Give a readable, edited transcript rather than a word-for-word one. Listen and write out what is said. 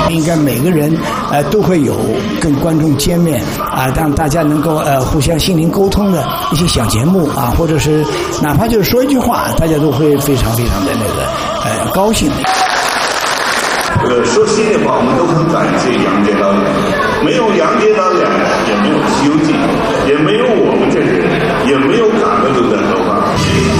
应该每个人都会有跟观众见面让大家能够互相心灵沟通的一些小节目或者是哪怕就是说一句话，大家都会非常非常的高兴。 说心里话，我们都很感谢杨洁导演，没有杨洁导演，也没有《西游记》，也没有我们这些人，也没有感恩的人的话。